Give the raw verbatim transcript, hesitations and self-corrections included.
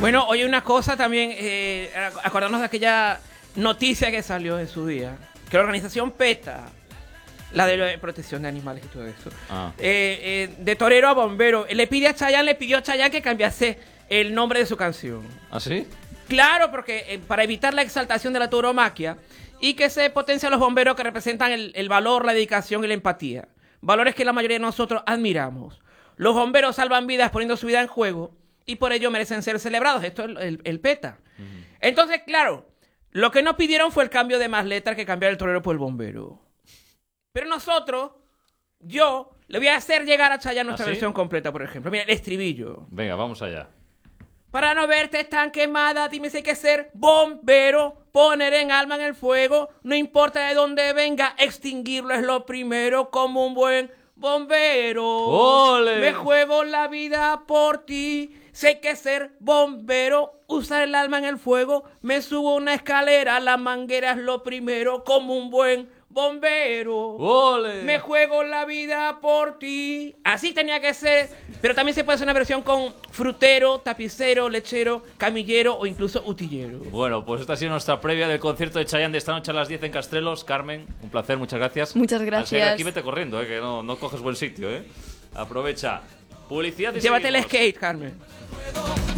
Bueno, oye, una cosa también, eh, acordarnos de aquella noticia que salió en su día, que la organización PETA, la de, la de protección de animales y todo eso, Ah. eh, eh, de torero a bombero, le pide a Chayanne, le pidió a Chayanne que cambiase el nombre de su canción. ¿Ah, sí? Claro, porque eh, para evitar la exaltación de la tauromaquia y que se potencie a los bomberos que representan el, el valor, la dedicación y la empatía. Valores que la mayoría de nosotros admiramos. Los bomberos salvan vidas poniendo su vida en juego y por ello merecen ser celebrados. Esto es el, el, el PETA. Uh-huh. Entonces, claro, lo que nos pidieron fue el cambio de más letras que cambiar el torero por el bombero. Pero nosotros, yo, le voy a hacer llegar a Chayanne nuestra ¿Ah, sí? versión completa, por ejemplo. Mira, el estribillo. Venga, vamos allá. Para no verte tan quemada, dime si hay que ser bombero, poner en alma en el fuego, no importa de dónde venga, extinguirlo es lo primero, como un buen bombero. ¡Ole! Me juego la vida por ti, si hay que ser bombero, usar el alma en el fuego, me subo una escalera, la manguera es lo primero, como un buen bombero. ¡Ole! Me juego la vida por ti. Así tenía que ser. Pero también se puede hacer una versión con frutero, tapicero, lechero, camillero o incluso utillero. Bueno, pues esta ha sido nuestra previa del concierto de Chayanne de esta noche a las diez en Castrelos. Carmen, un placer, muchas gracias. Muchas gracias. Al salir aquí vete corriendo, eh, que no, no coges buen sitio. Eh. Aprovecha. Publicidad y Llévate seguimos. el skate, Carmen.